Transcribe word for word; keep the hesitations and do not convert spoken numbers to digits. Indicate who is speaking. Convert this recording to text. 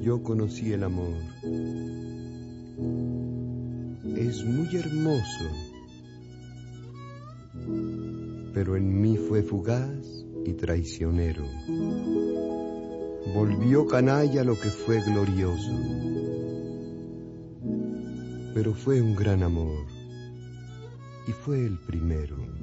Speaker 1: yo conocí el amor. Es muy hermoso, pero en mí fue fugaz y traicionero. Volvió canalla lo que fue glorioso, pero fue un gran amor y fue el primero.